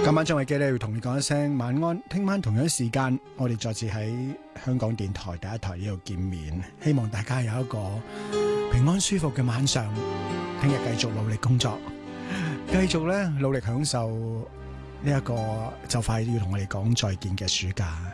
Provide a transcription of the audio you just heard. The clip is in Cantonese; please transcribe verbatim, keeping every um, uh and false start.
今晚張偉基咧要同你講一聲晚安，聽晚同樣時間我哋再次喺香港電台第一台呢度見面，希望大家有一個平安舒服嘅晚上，聽日繼續努力工作，繼續咧努力享受呢一個就快要同我哋講再見嘅暑假。